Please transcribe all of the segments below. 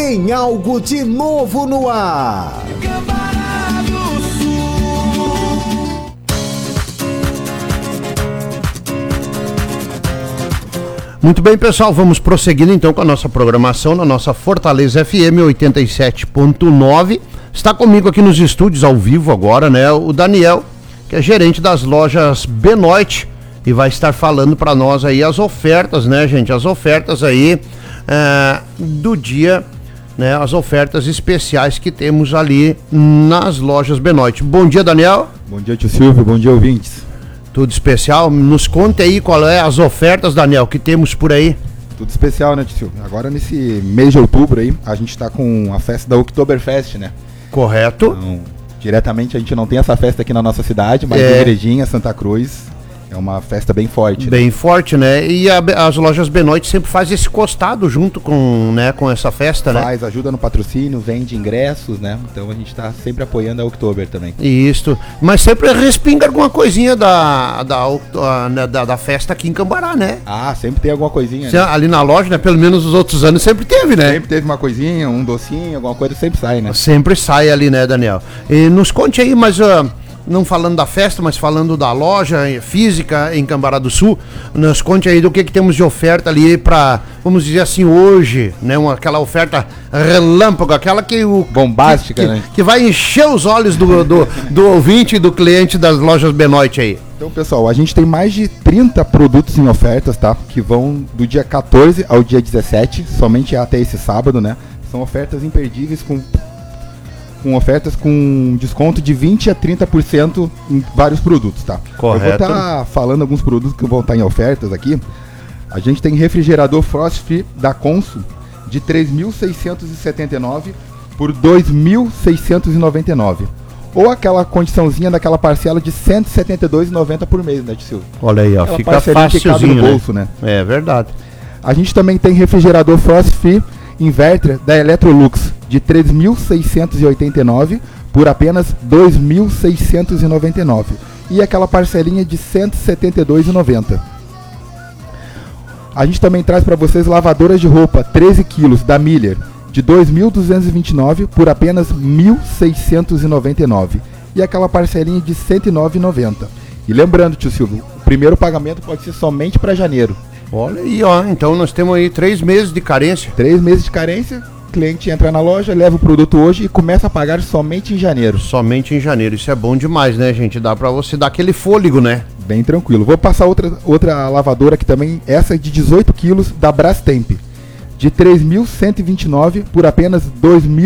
Tem algo de novo no ar. Muito bem, pessoal, vamos prosseguindo então com a nossa programação na nossa Fortaleza FM 87.9. Está comigo aqui nos estúdios ao vivo agora, né, o Daniel, que é gerente das lojas Benoit, e vai estar falando para nós aí as ofertas, né, gente, as ofertas aí do dia, né, as ofertas especiais que temos ali nas lojas Benoit. Bom dia, Daniel. Bom dia, tio Silvio, bom dia, ouvintes. Tudo especial? Nos conte aí qual é as ofertas, Daniel, que temos por aí. Tudo especial, né, tio Silvio? Agora nesse mês de outubro aí, a gente tá com a festa da Oktoberfest, né? Correto. Então, diretamente a gente não tem essa festa aqui na nossa cidade, mas em Igrejinha, Santa Cruz, é uma festa bem forte. Bem forte, né? E as lojas Benoit sempre fazem esse costado junto com, né, com essa festa, né? Faz, ajuda no patrocínio, vende ingressos, né? Então a gente tá sempre apoiando a Oktober também. Isso, mas sempre respinga alguma coisinha da festa aqui em Cambará, né? Ah, sempre tem alguma coisinha, né? Ali na loja, né? Pelo menos os outros anos sempre teve, né? Sempre teve uma coisinha, um docinho, alguma coisa sempre sai, né? Sempre sai ali, né, Daniel? E nos conte aí, mas... não falando da festa, mas falando da loja física em Cambará do Sul, nos conte aí do que temos de oferta ali para, vamos dizer assim, hoje, né, aquela oferta relâmpago, aquela que bombástica, né? Que vai encher os olhos do ouvinte e do cliente das lojas Benoit aí. Então, pessoal, a gente tem mais de 30 produtos em ofertas, tá? Que vão do dia 14 ao dia 17, somente até esse sábado, né? São ofertas imperdíveis com ofertas com desconto de 20% a 30% em vários produtos, tá? Correto. Eu vou estar falando alguns produtos que vão estar em ofertas aqui. A gente tem refrigerador Frost Free da Consul de R$ 3.679 por R$ 2.699. Ou aquela condiçãozinha daquela parcela de R$ 172,90 por mês, né, Silvio? Olha aí, ó, aquela fica facilzinho, no bolso, né? É verdade. A gente também tem refrigerador Frost Free Inverter da Electrolux de R$ 3.689 por apenas R$ 2.699 e aquela parcelinha de R$ 172,90. A gente também traz para vocês lavadoras de roupa 13 quilos da Miller de R$ 2.229 por apenas R$ 1.699 e aquela parcelinha de R$ 109,90. E lembrando, tio Silvio, o primeiro pagamento pode ser somente para janeiro. Olha aí, ó, então nós temos aí 3 meses de carência. 3 meses de carência, o cliente entra na loja, leva o produto hoje e começa a pagar somente em janeiro. Somente em janeiro, isso é bom demais, né, gente? Dá pra você dar aquele fôlego, né? Bem tranquilo. Vou passar outra lavadora aqui também, essa de 18 quilos da Brastemp, de R$ 3.129 por apenas R$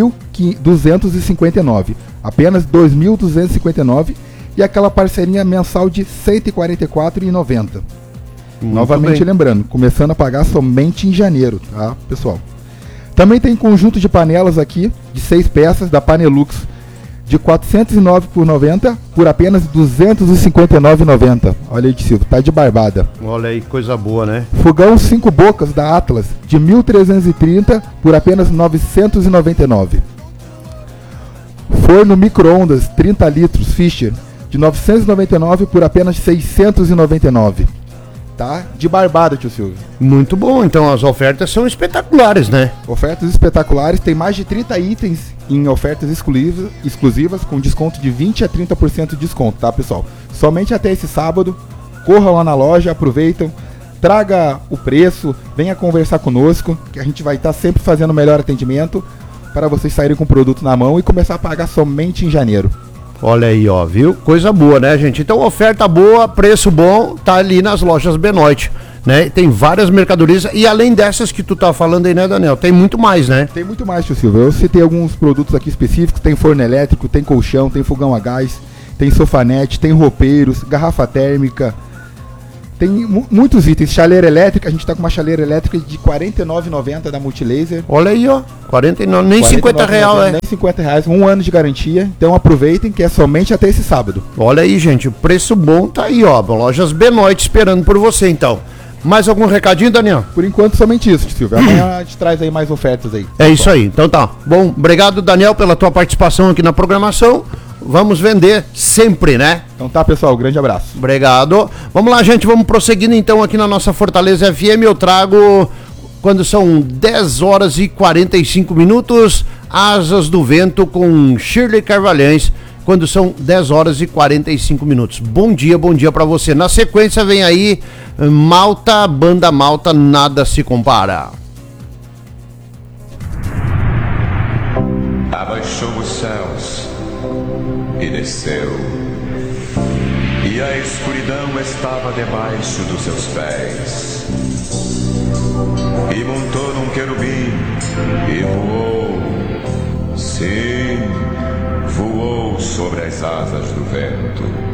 2.259. Apenas R$ 2.259 e aquela parcelinha mensal de R$ 144,90. Novamente bem. Lembrando, começando a pagar somente em janeiro, tá, pessoal? Também tem conjunto de panelas aqui, de 6 peças, da Panelux, de R$ 409,90 por apenas R$ 259,90. Olha aí, Silvio, tá de barbada. Olha aí, coisa boa, né? Fogão 5 bocas da Atlas, de R$ 1.330 por apenas R$ 999. Forno micro-ondas 30 litros Fischer, de R$ 999 por apenas R$ 699. Tá? De barbada, tio Silvio. Muito bom, então as ofertas são espetaculares, né? Ofertas espetaculares, tem mais de 30 itens em ofertas exclusivas com desconto de 20% a 30% de desconto, tá, pessoal? Somente até esse sábado, corra lá na loja, aproveitam, traga o preço, venha conversar conosco, que a gente vai estar sempre fazendo o melhor atendimento para vocês saírem com o produto na mão e começar a pagar somente em janeiro. Olha aí, ó, viu? Coisa boa, né, gente? Então, oferta boa, preço bom, tá ali nas lojas Benoit, né? Tem várias mercadorias e além dessas que tu tá falando aí, né, Daniel? Tem muito mais, né? Tem muito mais, tio Silvio. Eu citei alguns produtos aqui específicos, tem forno elétrico, tem colchão, tem fogão a gás, tem sofanete, tem roupeiros, garrafa térmica, tem muitos itens. Chaleira elétrica, a gente tá com uma chaleira elétrica de R$ 49,90 da Multilaser. Olha aí, ó, 49, nem R$50, é? Nem R$50, 1 ano de garantia. Então aproveitem que é somente até esse sábado. Olha aí, gente, o preço bom tá aí, ó. Lojas Benoit esperando por você, então. Mais algum recadinho, Daniel? Por enquanto, somente isso, Silvio. Amanhã a gente traz aí mais ofertas aí. É isso aí, então tá. Bom, obrigado, Daniel, pela tua participação aqui na programação. Vamos vender sempre, né? Então tá, pessoal, grande abraço. Obrigado. Vamos lá, gente, vamos prosseguindo então aqui na nossa Fortaleza FM. Eu trago quando são 10 horas e 45 minutos. Asas do Vento com Shirley Carvalhães, quando são 10 horas e 45 minutos. Bom dia para você. Na sequência vem aí Malta, Banda Malta, Nada Se Compara. Abaixou os céus e desceu, e a escuridão estava debaixo dos seus pés. E montou num querubim e voou, sim, voou sobre as asas do vento.